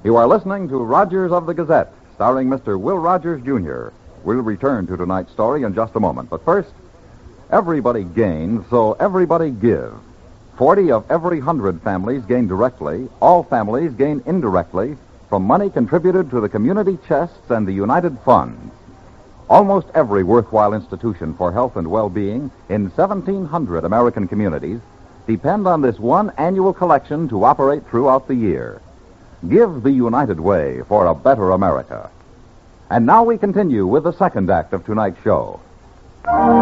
You are listening to Rogers of the Gazette, starring Mr. Will Rogers, Jr. We'll return to tonight's story in just a moment. But first, everybody gains, so everybody give. 40 of every 100 families gain directly. All families gain indirectly from money contributed to the community chests and the United Funds. Almost every worthwhile institution for health and well-being in 1,700 American communities depend on this one annual collection to operate throughout the year. Give the United Way for a better America. And now we continue with the second act of tonight's show.